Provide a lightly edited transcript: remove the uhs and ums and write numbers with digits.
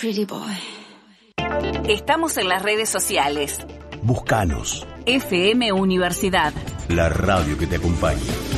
pretty boy. Estamos en las redes sociales. Búscanos. FM Universidad. La radio que te acompaña.